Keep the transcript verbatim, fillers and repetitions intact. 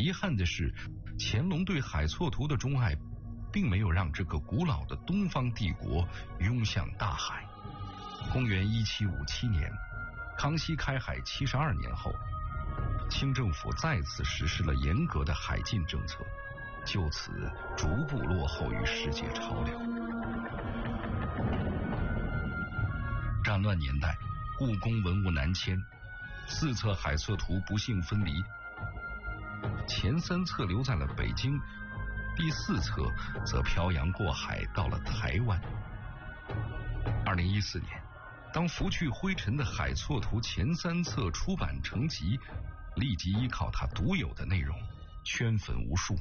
遗憾的是，乾隆对海错图的钟爱并没有让这个古老的东方帝国涌向大海。公元一七五七年，康熙开海七十二年后，清政府再次实施了严格的海禁政策，就此逐步落后于世界潮流。战乱年代，故宫文物南迁，四册海错图不幸分离，前三册留在了北京，第四册则漂洋过海到了台湾。二零一四年，当拂去灰尘的海错图前三册出版成集，立即依靠它独有的内容圈粉无数，